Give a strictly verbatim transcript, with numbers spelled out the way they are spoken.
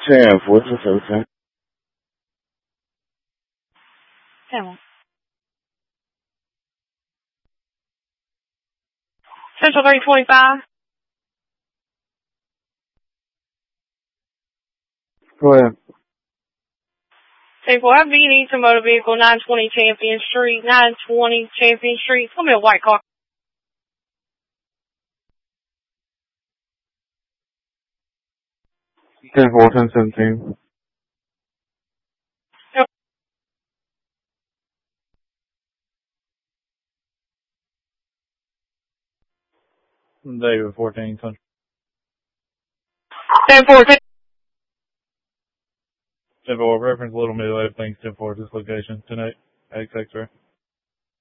ten, fourteen, seventeen. ten one. Central three twenty-five. Go ahead. ten four, I have V needs a motor vehicle, nine twenty Champion Street, nine twenty Champion Street. It's going to be a white car. ten, fourteen, seventeen. David, fourteen, Country. ten four, ten ten four, reference Little Middle, everything's ten four, this location, ten eight, X X-ray.